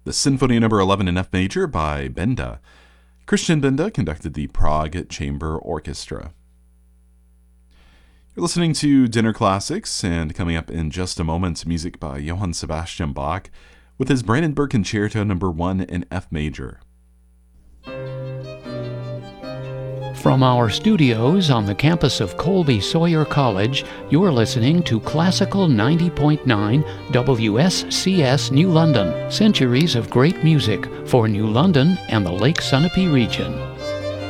The Symphony No. 11 in F major by Benda. Christian Benda conducted the Prague Chamber Orchestra. You're listening to Dinner Classics, and coming up in just a moment, music by Johann Sebastian Bach with his Brandenburg Concerto No. 1 in F major. From our studios on the campus of Colby Sawyer College, you're listening to Classical 90.9 WSCS New London, centuries of great music for New London and the Lake Sunapee region.